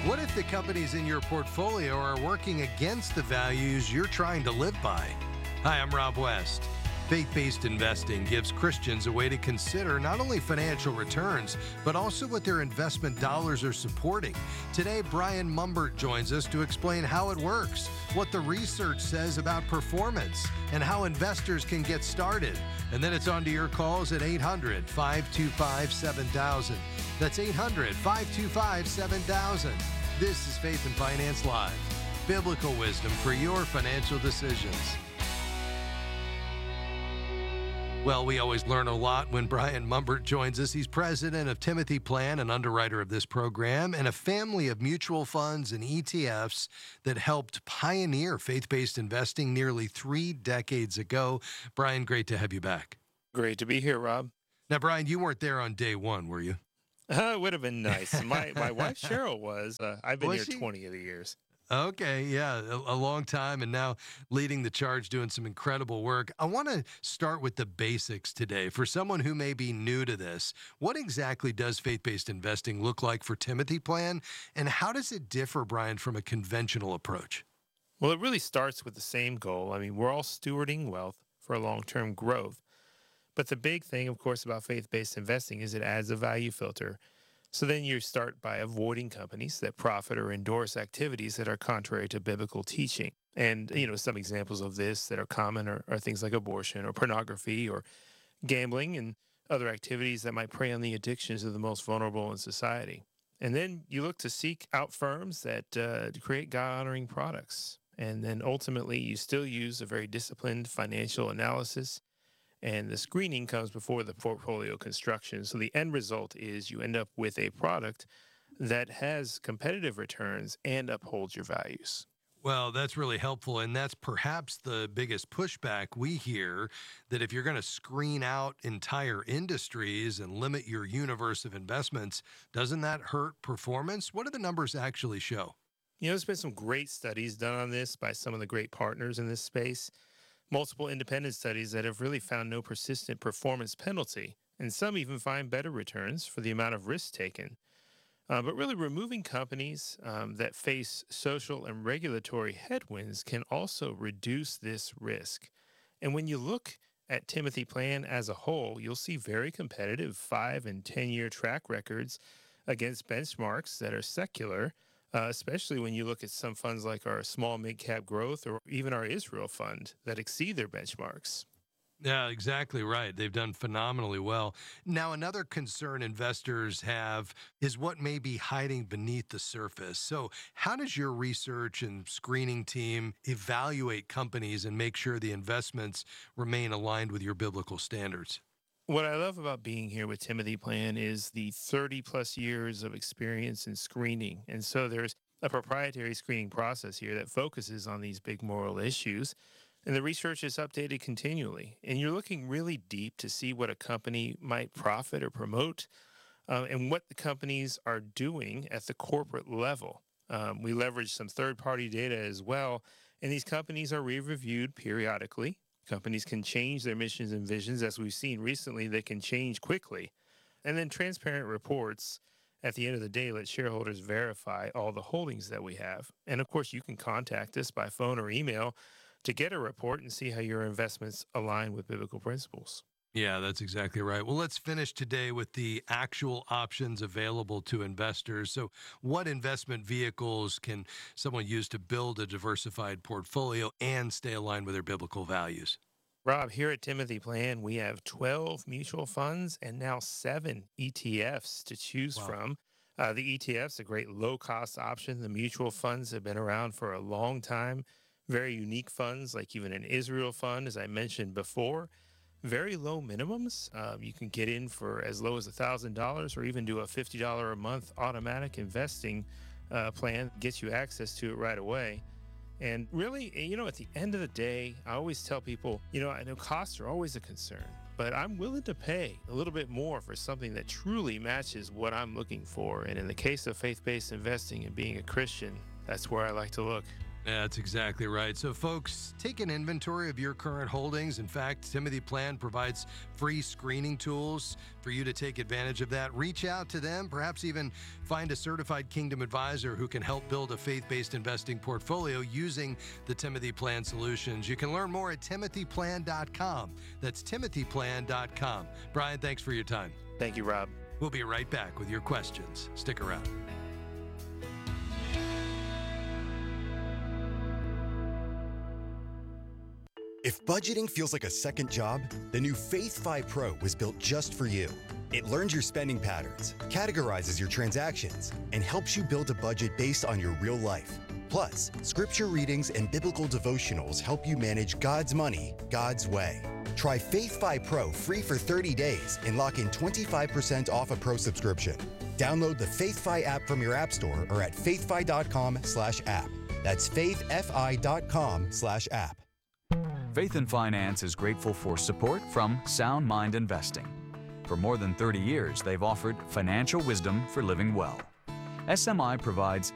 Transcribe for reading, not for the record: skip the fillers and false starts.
What if the companies in your portfolio are working against the values you're trying to live by? Hi, I'm Rob West. Faith-based investing gives Christians a way to consider not only financial returns, but also what their investment dollars are supporting. Today, Brian Mumbert joins us to explain how it works, what the research says about performance, and how investors can get started. And then it's on to your calls at 800-525-7000. That's 800-525-7000. This is Faith and Finance Live. Biblical wisdom for your financial decisions. Well, we always learn a lot when Brian Mumbert joins us. He's president of Timothy Plan, an underwriter of this program, and a family of mutual funds and ETFs that helped pioneer faith-based investing nearly 3 decades ago. Brian, great to have you back. Great to be here, Rob. Now, Brian, you weren't there on day one, were you? It would have been nice. My wife, Cheryl, was. I've been here 20 of the years. Okay, yeah, a long time, and now leading the charge, doing some incredible work. I want to start with the basics today. For someone who may be new to this, what exactly does faith-based investing look like for Timothy Plan, and how does it differ, Brian, from a conventional approach? Well, it really starts with the same goal. I mean, we're all stewarding wealth for long-term growth. But the big thing, of course, about faith-based investing is it adds a value filter. So then you start by avoiding companies that profit or endorse activities that are contrary to biblical teaching. And, some examples of this that are common are things like abortion or pornography or gambling and other activities that might prey on the addictions of the most vulnerable in society. And then you look to seek out firms that create God-honoring products. And then ultimately, you still use a very disciplined financial analysis. And the screening comes before the portfolio construction. So the end result is you end up with a product that has competitive returns and upholds your values. Well, that's really helpful, and that's perhaps the biggest pushback we hear, that if you're going to screen out entire industries and limit your universe of investments, doesn't that hurt performance? What do the numbers actually show? There's been some great studies done on this by some of the great partners in this space. Multiple independent studies that have really found no persistent performance penalty, and some even find better returns for the amount of risk taken. But really removing companies that face social and regulatory headwinds can also reduce this risk. And when you look at Timothy Plan as a whole, you'll see very competitive 5- and 10-year track records against benchmarks that are secular, especially when you look at some funds like our small mid-cap growth or even our Israel fund that exceed their benchmarks. Yeah, exactly right. They've done phenomenally well. Now, another concern investors have is what may be hiding beneath the surface. So how does your research and screening team evaluate companies and make sure the investments remain aligned with your biblical standards? What I love about being here with Timothy Plan is the 30 plus years of experience in screening. And so there's a proprietary screening process here that focuses on these big moral issues. And the research is updated continually. And you're looking really deep to see what a company might profit or promote and what the companies are doing at the corporate level. We leverage some third-party data as well. And these companies are re-reviewed periodically. Companies can change their missions and visions. As we've seen recently, they can change quickly. And then transparent reports at the end of the day let shareholders verify all the holdings that we have. And of course, you can contact us by phone or email to get a report and see how your investments align with biblical principles. Yeah, that's exactly right. Well, let's finish today with the actual options available to investors. So what investment vehicles can someone use to build a diversified portfolio and stay aligned with their biblical values? Rob, here at Timothy Plan, we have 12 mutual funds and now 7 ETFs to choose from. The ETF's a great low-cost option. The mutual funds have been around for a long time. Very unique funds, like even an Israel fund, as I mentioned before. Very low minimums. You can get in for as low as $1,000 or even do a $50 a month automatic investing plan. Gets you access to it right away. And really, at the end of the day, I always tell people, I know costs are always a concern, but I'm willing to pay a little bit more for something that truly matches what I'm looking for. And in the case of faith-based investing and being a Christian, that's where I like to look. Yeah, that's exactly right. So, folks, take an inventory of your current holdings. In fact, Timothy Plan provides free screening tools for you to take advantage of that. Reach out to them, perhaps even find a certified Kingdom advisor who can help build a faith-based investing portfolio using the Timothy Plan solutions. You can learn more at timothyplan.com. That's timothyplan.com. Brian, thanks for your time. Thank you, Rob. We'll be right back with your questions. Stick around. If budgeting feels like a second job, the new Faith Fi Pro was built just for you. It learns your spending patterns, categorizes your transactions, and helps you build a budget based on your real life. Plus, scripture readings and biblical devotionals help you manage God's money, God's way. Try Faith Fi Pro free for 30 days and lock in 25% off a pro subscription. Download the Faith Fi app from your app store or at faithfi.com/app. That's faithfi.com/app. Faith and Finance is grateful for support from Sound Mind Investing. For more than 30 years, they've offered financial wisdom for living well. SMI provides